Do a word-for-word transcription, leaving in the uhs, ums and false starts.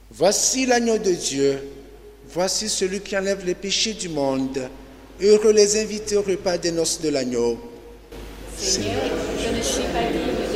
Voici l'agneau de Dieu, voici celui qui enlève les péchés du monde. Heureux les invités au repas des noces de l'agneau. Seigneur, je ne suis pas digne